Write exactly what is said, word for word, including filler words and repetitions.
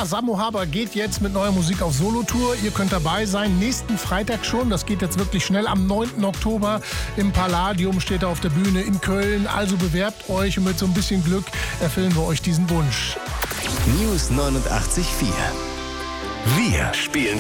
Ja, Samo Haber geht jetzt mit neuer Musik auf Solotour. Ihr könnt dabei sein, nächsten Freitag schon. Das geht jetzt wirklich schnell. Am neunten Oktober im Palladium steht er auf der Bühne in Köln. Also bewerbt euch und mit so ein bisschen Glück erfüllen wir euch diesen Wunsch. News neunundachtzig Komma vier. Wir spielen